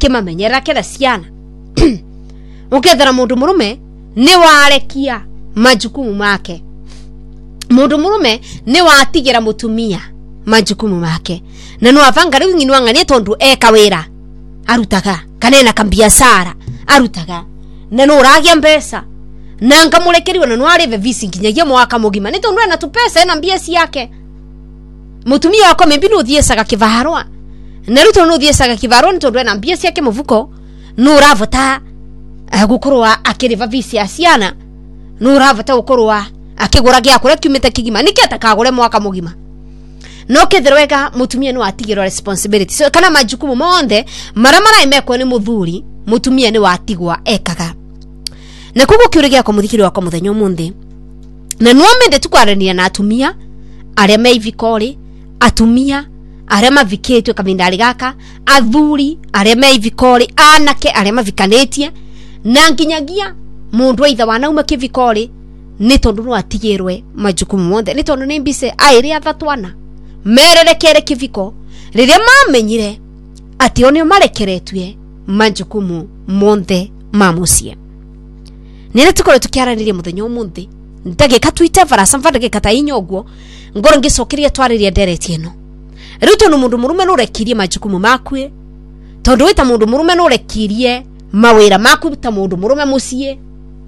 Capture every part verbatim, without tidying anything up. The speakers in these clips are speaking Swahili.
akimamenyera kera ciana ukethera mundu murume ni warekia majukumu make. Mundu murume ni watigira mutumia majukumu make, na no avanga riu nginu anganie tondu eka wira arutaga kanena kambiasara arutaga na no ragia mbesa na ngamurekeriwa na no areve visi nginyagia mwaka mugima ni tondu ena tupesa ena mbiasi yake. Mutumia wako membi no thiesaga kivarwa na ruto no thiesaga kivarwa ni tondu ena mbiasi yake muvuko no ravota gukorwa akiriva visi asiana no ravota gukorwa akigura gya kure kiumite kigima niketa kagure mwaka mugima. No ketherwega mutumia no atigirwa responsibility so kana majukumu monde maramara imekwo ni muthuri mutumia ni watigwa ekaga. Na kuko kiurigia kwa muthikiri wako muthenyo munthi na no mende tukwarania na atumia aria meivikori atumia aria maviketwe kabindari gaka athuri aria meivikori anake aria mavikanetie na nginyagia mundu wa itha wanaume kivikori ni tondu no atigirwe majukumu monde ni tondu ni mbise airi athatwana mererekere kiviko riria mamenyire ati onio marekeretwe majukumu monde mamucie. Nene tukore tukiaranirie muthenyo munthi ndagika twite varasa mvandage kata inyoguo ngoro ngicokeria twaririe ndereti ino ruto no mundu murume no rekirie majukumu makwe tondu wita mundu murume no rekirie mawira maku ta mundu murume mucie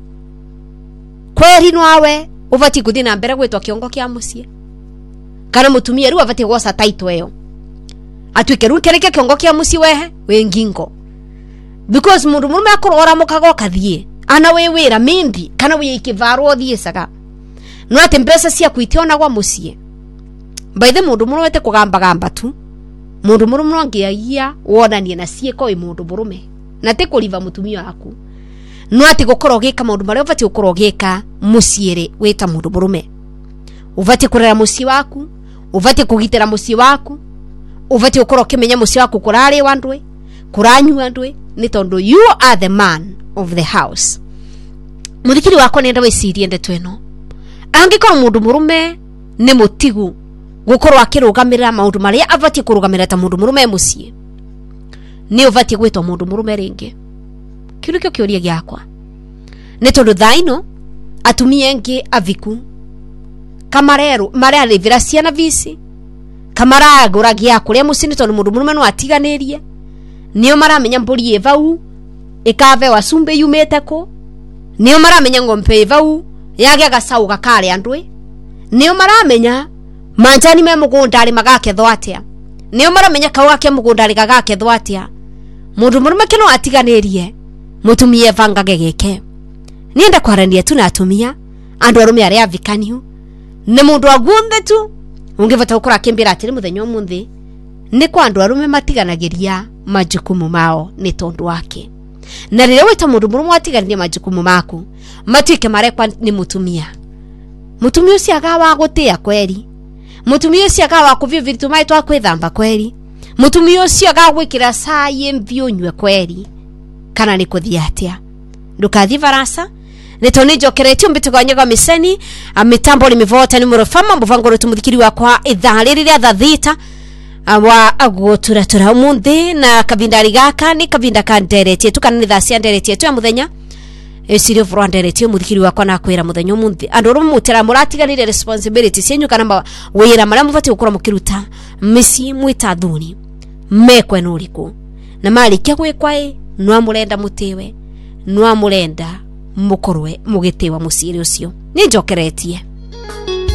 kweri nwawe uvati kuthi na mbere gwitwa kiongo kia mucie kana mutumia ru avati gosa title eyo atwike ru kereke kiongo kia mucie wehe we ngingo because mundu murume akorora mukago kathie ana we wira mindi kana we ikivarwo thiesaga no ati mbesa cia kwitiona gwa mucie by the mundu murume te kugamba gamba tu mundu murume ngiagia wonanie na cieko i mundu murume na te kuliva mutumia waku no ati gukoro gika mundu mari uvati gukoro gika muciere weta mundu murume uvati kurera mucie waku uvati kugitira mucie waku uvati gukoro kimenya mucie waku kurari wandwe kuranyu andwe ni tondu you are the man of the house. Muthikiri wako nenda wicirie ndeto eno angikoro mundu murume ni mutigu gukorwa akirugamira maundu maria avati kurugamira ta mundu murume mucie ni uvati gwitwa mundu murume ringi kiru kyo kioria gyakwa ni tondu thaino atumia engi aviku kamarero maria rivira ciana visi kamara gura gya kuria mucie ni tondu mundu murume no atiganirie niyo maramenya mburi evau ikave wasumbe yumete ko niyo maramenya ngombe evau yage gasau gakare andwe niyo maramenya manjani me mugunda ari magake thwatia niyo maramenya kawa ke mugunda ari gagake thwatia mundu murume kino atiganirie mutumie vanga gegeke nienda kwarania tu na atumia andu arume ari avikaniu ne mundu agunthe tu ungivota ukura kimbira atiri muthenyo munthi ni kwa andu arume matiganagiria majukumu mao ni tondu wake. Na riria wita mundu murume atiganirie majukumu maku matwike marekwa ni mutumia mutumia ucio agawa gutia kweri mutumia ucio agawa kuvio vitu mai twa kwithamba kweri mutumia ucio agagwikira cai mvio nywe kweri kana ni kuthia atia ndukathi varasa neto ni jokeretio mbituganyega miseni amitambo limivota ni murofama mbuvangoro tumuthikiri wakwa idhali riria thathita awa agotura tura munthi na kavindari gaka ni kavinda ka nderetie tukana ni thacia nderetie tu ya muthenya esirio fro nderetie muthikiri wakwa na kwira muthenya munthi andu ru mutera muratiganire responsibility cienyu kana wira mara muvati gukora mukiruta misi mwita thuni mekwe nuriku na malikia gwikwae no amurenda mutiwe no amurenda mukorwe mugitiwa musiri ucio ni njokeretie.